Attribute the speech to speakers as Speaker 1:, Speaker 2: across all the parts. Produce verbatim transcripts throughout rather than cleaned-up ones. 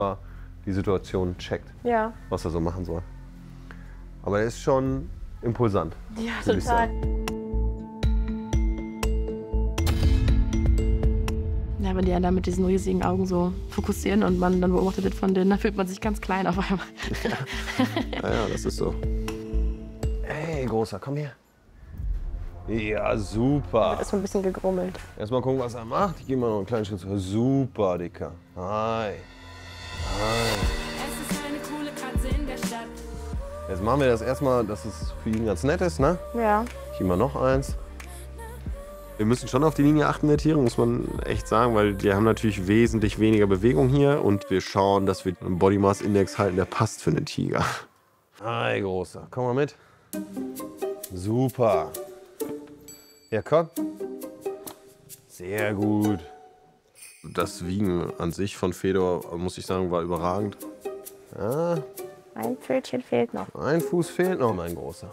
Speaker 1: die Situation checkt,
Speaker 2: ja.
Speaker 1: was er so machen soll. Aber er ist schon impulsant.
Speaker 2: Ja, total.
Speaker 3: Ja, wenn die einen da mit diesen riesigen Augen so fokussieren und man dann beobachtet wird von denen, dann fühlt man sich ganz klein auf einmal.
Speaker 1: Ja, ja, das ist so. Ey, Großer, komm her. Ja, super.
Speaker 2: Ist ein bisschen gegrummelt.
Speaker 1: Erstmal gucken, was er macht. Ich gehe mal noch einen kleinen Schritt zurück. Super, Dicker. Hi. Hi.
Speaker 4: Es ist eine coole Katze in der Stadt.
Speaker 1: Jetzt machen wir das erstmal, dass es für ihn ganz nett ist, ne?
Speaker 2: Ja.
Speaker 1: Ich gehe mal noch eins. Wir müssen schon auf die Linie achten der Tiere, muss man echt sagen, weil die haben natürlich wesentlich weniger Bewegung hier und wir schauen, dass wir einen Body Mass Index halten, der passt für einen Tiger. Hi, Großer. Komm mal mit. Super. Ja, komm. Sehr gut. Das Wiegen an sich von Fedor, muss ich sagen, war überragend. Ja.
Speaker 2: Ein Pfötchen fehlt noch.
Speaker 1: Ein Fuß fehlt noch, mein Großer.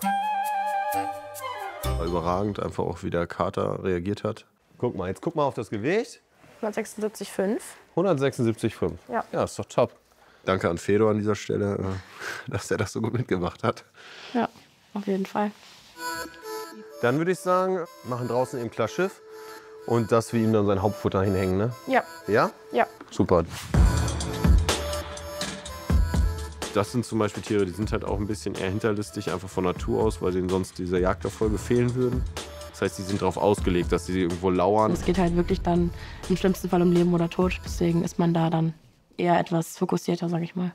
Speaker 1: War überragend, einfach auch wie der Kater reagiert hat. Guck mal, jetzt guck mal auf das Gewicht.
Speaker 2: hundertsechsundsiebzig Komma fünf.
Speaker 1: hundertsechsundsiebzig Komma fünf.
Speaker 2: Ja.
Speaker 1: Ja, ist doch top. Danke an Fedor an dieser Stelle, dass er das so gut mitgemacht hat.
Speaker 3: Ja, auf jeden Fall.
Speaker 1: Dann würde ich sagen, machen draußen im klar Schiff und dass wir ihm dann sein Hauptfutter hinhängen, ne?
Speaker 2: Ja.
Speaker 1: Ja?
Speaker 2: Ja.
Speaker 1: Super. Das sind zum Beispiel Tiere, die sind halt auch ein bisschen eher hinterlistig, einfach von Natur aus, weil denen sonst diese Jagderfolge fehlen würden. Das heißt, die sind darauf ausgelegt, dass sie irgendwo lauern.
Speaker 3: Es geht halt wirklich dann im schlimmsten Fall um Leben oder Tod. Deswegen ist man da dann eher etwas fokussierter, sag ich mal.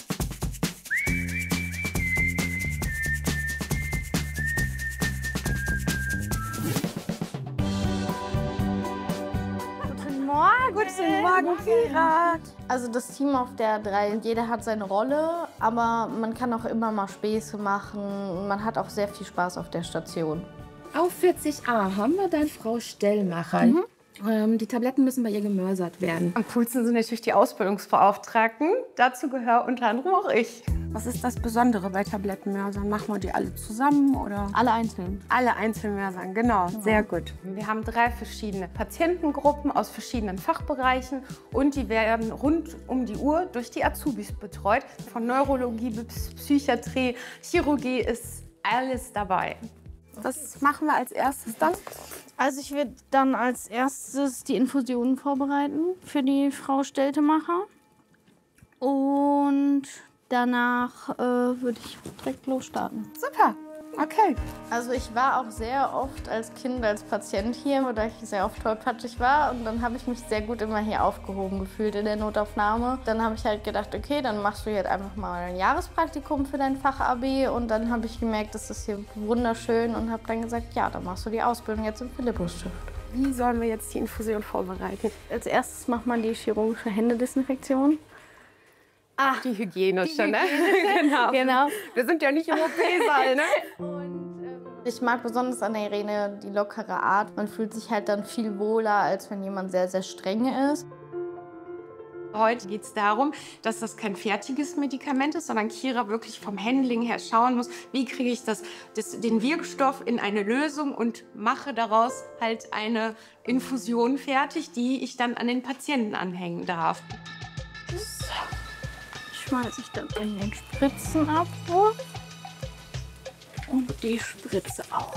Speaker 2: Guten Morgen. Guten Morgen, Pirat. Also das Team auf der drei, jeder hat seine Rolle, aber man kann auch immer mal Späße machen. Man hat auch sehr viel Spaß auf der Station.
Speaker 5: Auf vierzig a haben wir dann Frau Stellmacher.
Speaker 2: Mhm.
Speaker 5: Ähm, die Tabletten müssen bei ihr gemörsert werden.
Speaker 6: Am coolsten sind natürlich die Ausbildungsbeauftragten. Dazu gehöre unter anderem auch ich.
Speaker 5: Was ist das Besondere bei Tablettenmörsern? Machen wir die alle zusammen oder?
Speaker 2: Alle einzeln.
Speaker 6: Alle Einzelmörsern, genau, sehr gut. Wir haben drei verschiedene Patientengruppen aus verschiedenen Fachbereichen und die werden rund um die Uhr durch die Azubis betreut. Von Neurologie bis Psychiatrie, Chirurgie ist alles dabei.
Speaker 5: Was machen wir als erstes dann?
Speaker 2: Also ich würde dann als erstes die Infusionen vorbereiten für die Frau Steltemacher. Und danach äh, würde ich direkt losstarten.
Speaker 6: Super, okay.
Speaker 2: Also ich war auch sehr oft als Kind, als Patient hier, da ich sehr oft tollpatschig war. Und dann habe ich mich sehr gut immer hier aufgehoben gefühlt in der Notaufnahme. Dann habe ich halt gedacht, okay, dann machst du jetzt einfach mal ein Jahrespraktikum für dein Fach-A B. Und dann habe ich gemerkt, das ist hier wunderschön und habe dann gesagt, ja, dann machst du die Ausbildung jetzt im Philippusstift.
Speaker 6: Wie sollen wir jetzt die Infusion vorbereiten?
Speaker 2: Als erstes macht man die chirurgische Händedesinfektion.
Speaker 6: Ah, die Hygiene schon, ne? Genau.
Speaker 2: Genau.
Speaker 6: Wir sind ja nicht im O P-Saal, ne?
Speaker 2: Und, ähm, ich mag besonders an der Irene die lockere Art. Man fühlt sich halt dann viel wohler, als wenn jemand sehr, sehr streng ist.
Speaker 6: Heute geht es darum, dass das kein fertiges Medikament ist, sondern Kira wirklich vom Handling her schauen muss, wie kriege ich das, das, den Wirkstoff in eine Lösung und mache daraus halt eine Infusion fertig, die ich dann an den Patienten anhängen darf.
Speaker 2: Schmeiße ich dann in den Spritzenabwurf und die Spritze auch.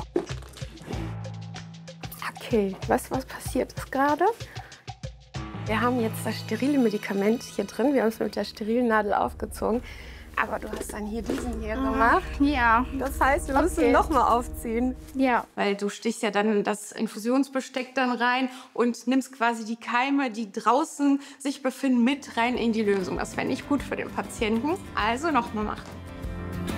Speaker 6: Okay, weißt du, was passiert ist gerade? Wir haben jetzt das sterile Medikament hier drin. Wir haben es mit der sterilen Nadel aufgezogen. Aber du hast dann hier diesen hier gemacht.
Speaker 2: Ja.
Speaker 6: Das heißt, wir müssen
Speaker 2: Okay.
Speaker 6: noch mal aufziehen.
Speaker 2: Ja.
Speaker 6: Weil du stichst ja dann das Infusionsbesteck dann rein und nimmst quasi die Keime, die draußen sich befinden, mit rein in die Lösung. Das wäre nicht gut für den Patienten. Also noch mal machen.